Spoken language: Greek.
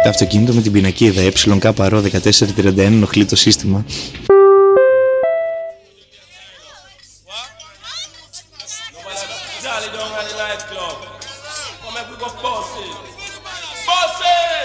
Το αυτοκίνητο με την πινακίδα ΕΚΡΟ 1431 ενοχλεί το σύστημα.